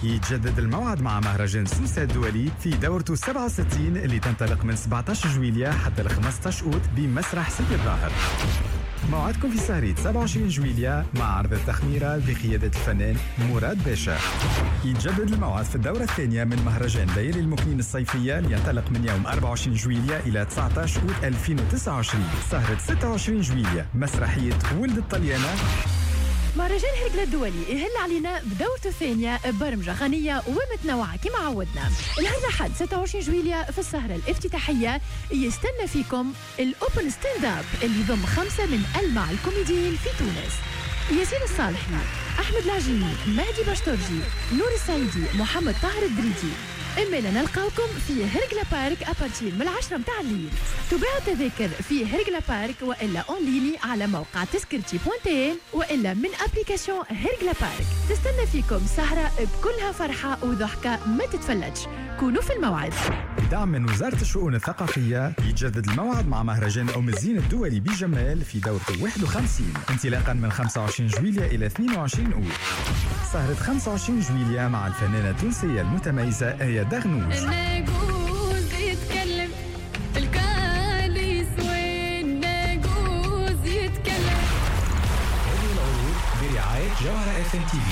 يتجدد الموعد مع مهرجان سوسة الدولي في دورته 67 اللي تنطلق من 17 جويلية حتى ل 15 أوت بمسرح سيدي الظاهر. موعدكم في سهرة 27 جويلية مع عرض التخميرة بقيادة الفنان مراد باشا. يتجدد الموعد في الدورة الثانية من مهرجان ليالي المكنين الصيفية اللي ينطلق من يوم 24 جويلية إلى 19 أوت 2029. سهرة 26 جويلية مسرحية ولد الطليانة. مهرجان هرقلة الدولي يهل علينا بدورته الثانية برمجة غنية ومتنوعة كما عودنا. النهارده حد 26 جويلية في السهرة الافتتاحية يستنى فيكم الأوبن ستاند اب اللي يضم 5 من ألمع الكوميديين في تونس: ياسين الصالحي، أحمد العجيني، مهدي باشتورجي، نور السعيدي، محمد طاهر الدريدي. إما نلقاوكم في هرقلة بارك أبارتير من 10 متاع الليل. تباعوا التذاكر في هرقلة بارك وإلا أونليني على موقع تذكرتي.tn وإلا من أبليكاسيون هرقلة بارك. تستنى فيكم سهرة بكلها فرحة وضحكة ما تتفلتش. كونوا في الموعد. بدعم من وزارة الشؤون الثقافية يتجدد الموعد مع مهرجان أم الزين الدولي بجمال في دورته 51 انطلاقا من 25 جويلية إلى 22 أوت. سهرة 25 جويلية مع الفنانة التونسية المتميزة آية دغنوش. الناجوز يتكلم الكاليس والناجوز يتكلم. هذه العروض برعاية جوهرة FM TV.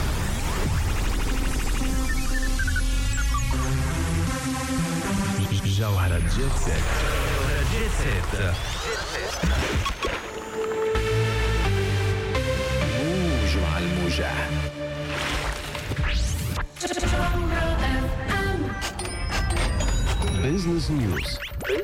جوهرة جيت سيت. جوهرة جيت سيت. موج مع الموجة. بيزنس نيوز.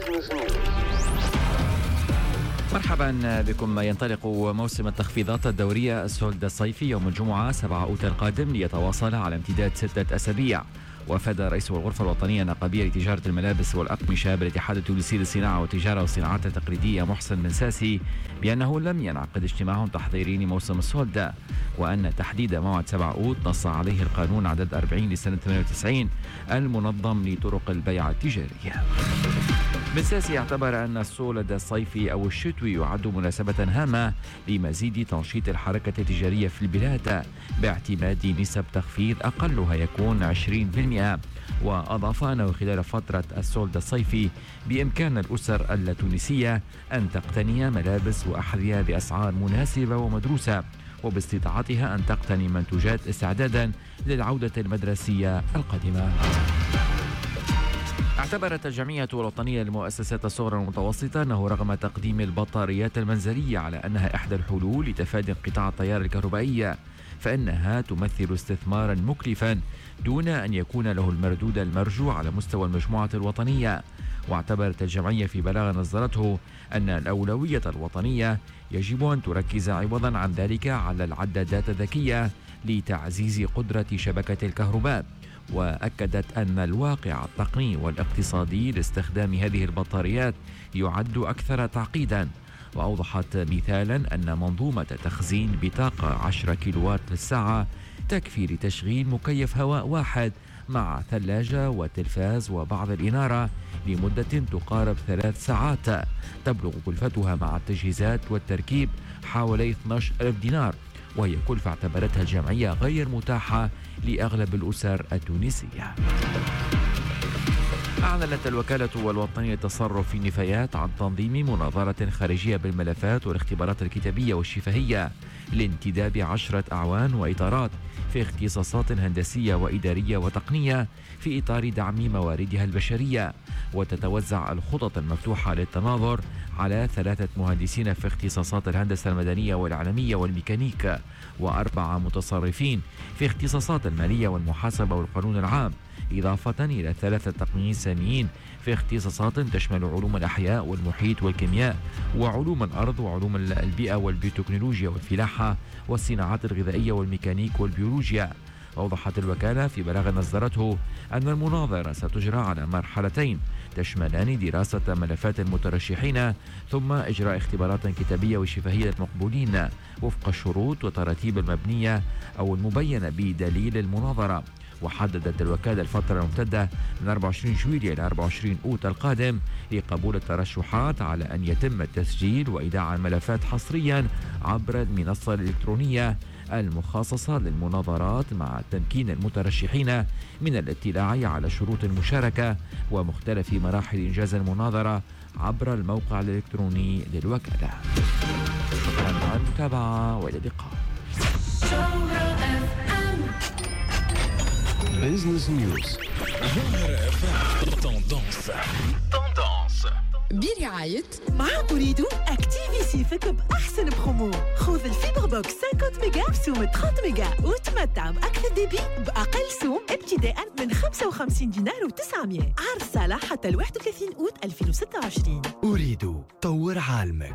مرحبا بكم. ينطلق موسم التخفيضات الدورية السولد الصيفي يوم الجمعة 7 أوت القادم ليتواصل على امتداد 6 أسابيع. وافاد رئيس الغرفة الوطنية النقابية لتجارة الملابس والأقمشة بالاتحاد التونسي للصناعة والتجارة والصناعات التقليدية محسن بن ساسي بأنه لم ينعقد اجتماع تحضيري لموسم السولد، وأن تحديد موعد 7 أوت نص عليه القانون عدد 40 لسنة 98 المنظم لطرق البيع التجارية. بن ساسي اعتبر أن السولد الصيفي أو الشتوي يعد مناسبة هامة لمزيد تنشيط الحركة التجارية في البلاد باعتماد نسب تخفيض أقلها يكون 20%. وأضاف أنه خلال فترة السولد الصيفي بإمكان الأسر التونسية أن تقتني ملابس وأحذية بأسعار مناسبة ومدروسة، وباستطاعتها أن تقتني منتوجات استعدادا للعودة المدرسية القادمة. اعتبرت الجمعية الوطنية للمؤسسات الصغرى والمتوسطة أنه رغم تقديم البطاريات المنزلية على أنها إحدى الحلول لتفادي انقطاع التيار الكهربائي، فإنها تمثل استثمارا مكلفا دون أن يكون له المردود المرجو على مستوى المجموعة الوطنية. واعتبرت الجمعية في بلاغ نصدرته أن الأولوية الوطنية يجب أن تركز عوضا عن ذلك على العدادات الذكية لتعزيز قدرة شبكة الكهرباء. وأكدت أن الواقع التقني والاقتصادي لاستخدام هذه البطاريات يعد أكثر تعقيدا. وأوضحت مثالا أن منظومة تخزين بطاقة 10 كيلووات للساعة تكفي لتشغيل مكيف هواء واحد مع ثلاجة وتلفاز وبعض الإنارة لمدة تقارب 3 ساعات، تبلغ كلفتها مع التجهيزات والتركيب حوالي 12,000 دينار، وهي كلفة اعتبرتها الجمعية غير متاحة لأغلب الأسر التونسية. أعلنت الوكالة الوطنية للتصرف في النفايات عن تنظيم مناظرة خارجية بالملفات والاختبارات الكتابية والشفهية لانتداب 10 أعوان وإطارات في اختصاصات هندسية وإدارية وتقنية في إطار دعم مواردها البشرية. وتتوزع الخطط المفتوحة للتناظر على 3 مهندسين في اختصاصات الهندسة المدنية والإعلامية والميكانيك، و4 متصرفين في اختصاصات المالية والمحاسبة والقانون العام، إضافة إلى 3 تقنيين ساميين في اختصاصات تشمل علوم الأحياء والمحيط والكيمياء وعلوم الأرض وعلوم البيئة والبيوتكنولوجيا والفلاحة والصناعات الغذائية والميكانيك والبيولوجيا. أوضحت الوكالة في بلاغ أصدرته أن المناظرة ستجرى على مرحلتين تشملان دراسة ملفات المترشحين ثم إجراء اختبارات كتابية وشفهية للمقبولين وفق الشروط والتراتيب المبنية أو المبينة بدليل المناظرة. وحددت الوكالة الفترة الممتدة من 24 جويلية إلى 24 أوت القادم لقبول الترشحات على أن يتم التسجيل وإيداع الملفات حصريا عبر المنصة الإلكترونية المخصصة للمناظرات مع تمكين المترشحين من الاطلاع على شروط المشاركة ومختلف مراحل إنجاز المناظرة عبر الموقع الإلكتروني للوكالة. شكرا على المتابعة وإلى اللقاء. بيزنس نيوز. برعاية مع أريد أكتيفي بأحسن برومو. خذ الفيبر بوكس 50 ميجا بسوم 30 ميجا وتمتع بأكثر ديبي بأقل سوم ابتداء من 55 دينار و900. عرض صالح حتى 31 أوت 2026. أريد طور عالمك.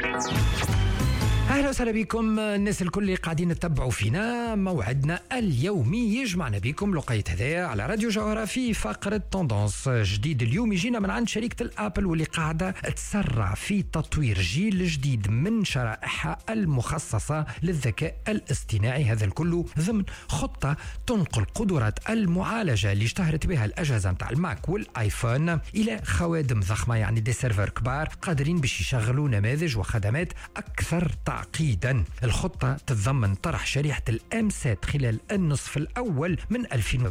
أهلا وسهلا بكم الناس الكل اللي قاعدين تتبعوا فينا. موعدنا اليومي يجمعنا بكم لقيت هذايا على راديو جوهرة في فقرة توندونس جديد. اليوم يجينا من عند شركة الأبل واللي قاعدة تسرع في تطوير جيل جديد من شرائحها المخصصة للذكاء الاصطناعي. هذا الكل ضمن خطة تنقل قدرات المعالجة اللي اشتهرت بها الأجهزة متاع الماك والآيفون إلى خوادم ضخمة، يعني دي سيرفر كبار قادرين باش يشغلوا نماذج وخدمات أكثر تعقيدا. الخطة تتضمن طرح شريحة الأمسات خلال النصف الأول من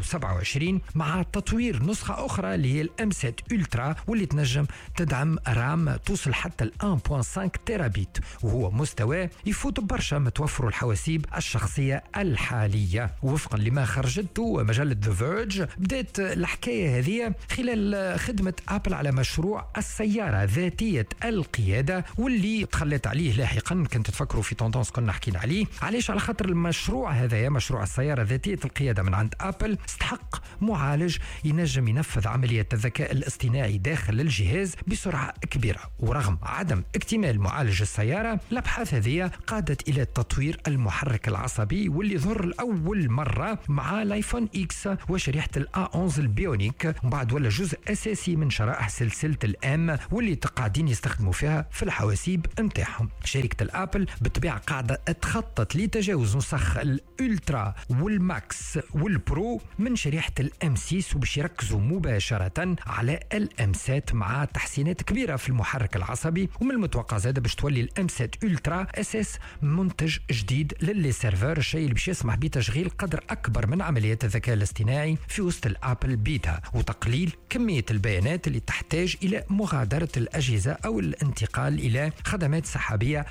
2027 مع تطوير نسخة أخرى اللي هي الأمسات ألترا واللي تنجم تدعم رام توصل حتى 1.5 تيرابيت، وهو مستوى يفوت برشا متوفر الحواسيب الشخصية الحالية. وفقا لما خرجته مجلة The Verge، بدأت الحكاية هذه خلال خدمة أبل على مشروع السيارة ذاتية القيادة واللي تخلت عليه لاحقا. كنت تفكروا في توندونس كنا حكينا عليه علاش؟ على خاطر المشروع هذا مشروع السيارة ذاتية القيادة من عند أبل استحق معالج ينجم ينفذ عملية الذكاء الاصطناعي داخل الجهاز بسرعة كبيرة. ورغم عدم اكتمال معالج السيارة، الأبحاث هذه قادت إلى تطوير المحرك العصبي واللي ظهر لأول مرة مع الايفون اكس وشريحة الA11 البيونيك، وبعد ولا جزء أساسي من شرائح سلسلة الام واللي قاعدين يستخدموا فيها في الحواسيب متاعهم. شركة الأبل بالطبيعة قاعدة تخطط لتجاوز نسخ الألترا والماكس والبرو من شريحة الام6 وباش يركزوا مباشرة على الامسات مع تحسينات كبيرة في المحرك العصبي. ومن المتوقع زاد باش تولي الامسات ألترا أساس منتج جديد للي سيرفر، الشيء اللي باش يسمح بتشغيل قدر أكبر من عمليات الذكاء الاصطناعي في وسط الأبل بيتا وتقليل كمية البيانات اللي تحتاج إلى مغادرة الأجهزة أو الانتقال إلى خدمات سحابية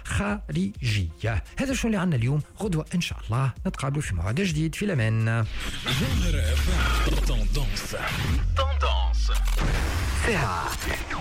خارجية. هذا شو اللي عنا اليوم. غدوة إن شاء الله نتقابلوا في موعد جديد. في الأمان. توندونس ساعة